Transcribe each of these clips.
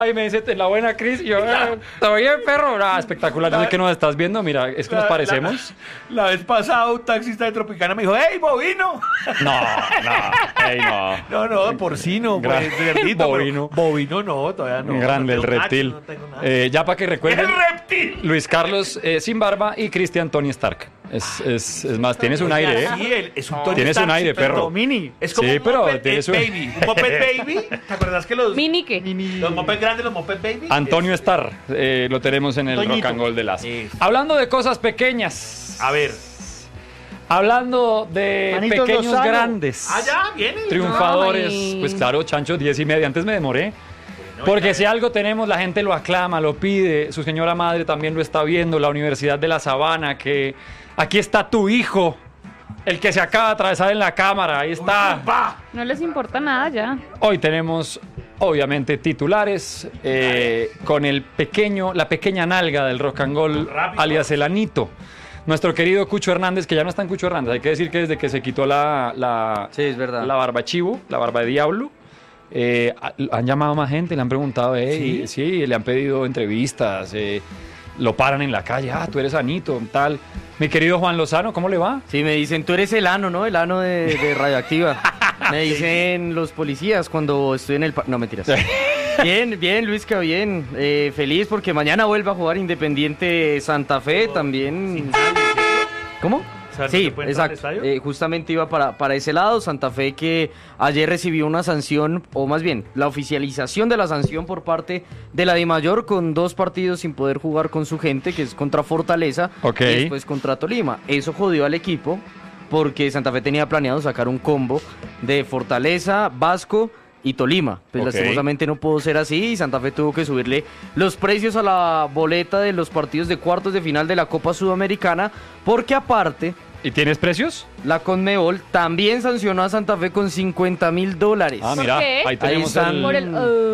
Y me dice, la buena Cris, y yo, ¿está bien, perro? Espectacular, no sé qué nos estás viendo, mira, es que nos parecemos. La vez pasada un taxista de Tropicana me dijo, ¡hey, bovino! No, porcino, pues, cerdito, bovino. Bovino no, todavía no. Grande, no el reptil. Macho, no tengo nada. Ya para que recuerden, ¡El reptil! Luis Carlos sin barba y Cristian Tony Stark. Es más, tienes un aire, ¿eh? Sí, es un Tony Tienes Stark un aire, super perro. mini. Es como Sí, un pero Moped tienes un- Baby. ¿Un Moped Baby? ¿Te acuerdas que los... ¿Mini qué? Los Moped grandes, los Moped Baby? Antonio Starr, lo tenemos en el Toñito. Rock and Roll de las. Eso. Hablando de cosas pequeñas. A ver. Hablando de Manito pequeños Lozano. grandes. Ya, viene. Triunfadores. Ay. Pues claro, Chancho, 10:30. Antes me demoré. Porque si algo tenemos, la gente lo aclama, lo pide. Su señora madre también lo está viendo. La Universidad de La Sabana, que aquí está tu hijo. El que se acaba de atravesar en la cámara. Ahí está. No les importa nada ya. Hoy tenemos, obviamente, titulares con la pequeña nalga del rock and roll, alias el Anito. Nuestro querido Cucho Hernández, que ya no está en Cucho Hernández. Hay que decir que desde que se quitó Sí, es verdad. la barba chivo, la barba de diablo, han llamado más gente, le han preguntado, sí, le han pedido entrevistas, lo paran en la calle, tú eres Anito, tal. Mi querido Juan Lozano, ¿cómo le va? Sí, me dicen, tú eres el ano, ¿no? El ano de Radioactiva. Me dicen los policías cuando estoy en el... No, mentiras. Bien, Luisca, bien. Feliz porque mañana vuelve a jugar Independiente Santa Fe también. ¿Cómo? O sea, ¿no Sí, se puede entrar al exacto. estadio? Justamente iba para ese lado. Santa Fe que ayer recibió una sanción, o más bien, la oficialización de la sanción por parte de la DIMAYOR con 2 partidos sin poder jugar con su gente, que es contra Fortaleza Ok. y después contra Tolima. Eso jodió al equipo porque Santa Fe tenía planeado sacar un combo de Fortaleza, Vasco y Tolima. Pues Ok. lastimosamente no pudo ser así y Santa Fe tuvo que subirle los precios a la boleta de los partidos de cuartos de final de la Copa Sudamericana, porque aparte ¿Y tienes precios? la Conmebol también sancionó a Santa Fe con $50,000. Ah, ¿Por mira, qué? ahí tenemos están. Por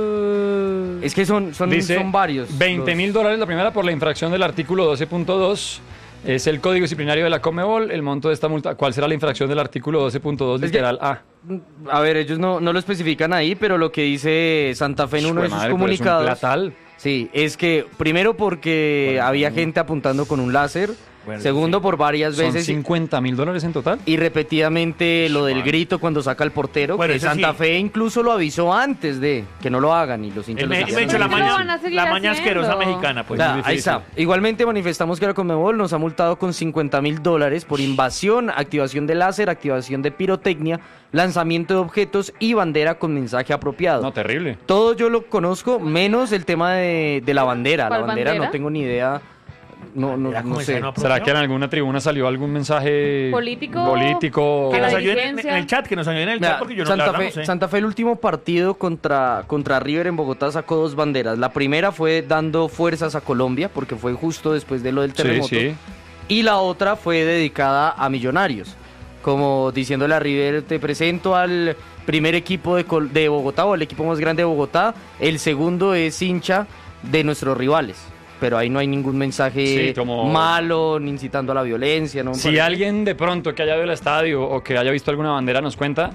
el... Es que son Dice varios. $20,000 la primera por la infracción del artículo 12.2. Es el código disciplinario de la Conmebol. El monto de esta multa, ¿cuál será la infracción del artículo 12.2 Es que- literal A? A ver, ellos no lo especifican ahí, pero lo que dice Santa Fe en uno de sus Madre, pero es un comunicados. platal. Sí, es que primero porque había gente apuntando con un láser, Bueno, segundo por varias Son veces $50,000 en total. y repetidamente lo del grito cuando saca el portero, Bueno, que eso Santa sí. Fe incluso lo avisó antes de que no lo hagan y los hinchas Él lo me siguieron dicho la ¿Por qué no lo maña, van a seguir la maña asquerosa haciendo? mexicana, pues. O sea, muy ahí difícil. está. Igualmente manifestamos que la Conmebol nos ha multado con $50,000 por invasión, activación de láser, activación de pirotecnia, lanzamiento de objetos y bandera con mensaje apropiado. No, terrible. Todo yo lo conozco, menos el tema de la bandera. La ¿Cuál bandera bandera? no tengo ni idea. No Mira cómo sé. está, no ¿Será que en alguna tribuna salió algún mensaje ¿Político? político? Que la nos ayuden dirigencia. en el chat, que nos ayuden en el Mira, chat, porque yo no, Santa, la verdad Fe, no sé. Santa Fe el último partido contra River en Bogotá sacó 2 banderas. La primera fue dando fuerzas a Colombia, porque fue justo después de lo del Sí, terremoto. sí. Y la otra fue dedicada a Millonarios, como diciéndole a River, te presento al primer equipo de Bogotá, o el equipo más grande de Bogotá. El segundo es hincha de nuestros rivales. Pero ahí no hay ningún mensaje Sí, como- malo, ni incitando a la violencia. ¿no? Si alguien de pronto que haya ido al estadio o que haya visto alguna bandera nos cuenta,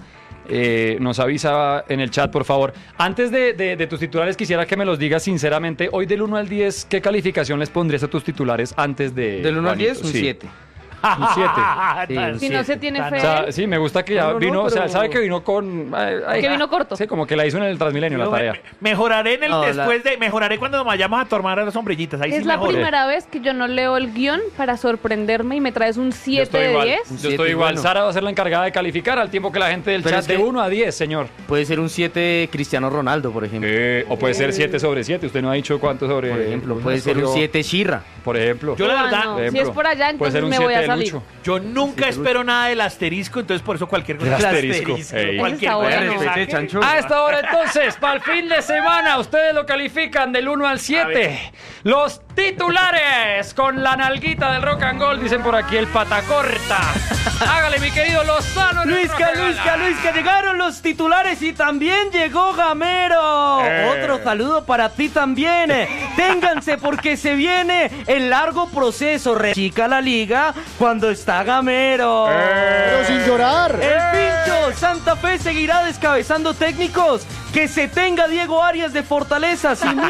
nos avisa en el chat, por favor. Antes de tus titulares, quisiera que me los digas sinceramente. Hoy del 1 al 10, ¿qué calificación les pondrías a tus titulares antes de... Del 1 al 10, Juanito? un Sí. 7. Un 7. Sí, un Si no se tiene Tan- fe. O sea, sí, me gusta que ya No, no, vino, o sea, pero- sabe que vino con... Que vino corto. Sí, como que la hizo en el Transmilenio la tarea. Mejoraré en el No, mejoraré cuando nos vayamos a tomar a las sombrillitas. Ahí Es sí la mejoré. primera vez que yo no leo el guión para sorprenderme y me traes un Yo 7 estoy de igual. 10. Yo siete, estoy igual. bueno. Sara va a ser la encargada de calificar al tiempo que la gente del Pero chat es de que- 1 a 10, señor. Puede ser un 7 Cristiano Ronaldo, por ejemplo. O puede ser 7 sobre 7. Usted no ha dicho cuánto sobre... Por ejemplo, puede ser un escogió, 7 Shirra. Por ejemplo. Yo la Ah, verdad, no. por Si ejemplo, es por allá, puede ser entonces un me voy 7 a de salir. Lucho. yo nunca espero nada del asterisco, entonces por eso cualquier cosa. Del asterisco. Ey. Cualquier Ese cosa está que bueno. saque. Chancho. A esta hora entonces, para el fin de semana, ustedes lo califican del 1 al 7. Los titulares con la nalguita del rock and roll, dicen por aquí el patacorta. Hágale, mi querido Lozano. en el Luisca, rock and Luisca, roll. Luisca, llegaron los titulares y también llegó Gamero. Otro saludo para ti también. Ténganse porque se viene el largo proceso. Chica la liga cuando está Gamero. Pero sin llorar. El pincho, Santa Fe seguirá descabezando técnicos. Que se tenga Diego Arias de Fortaleza. Sin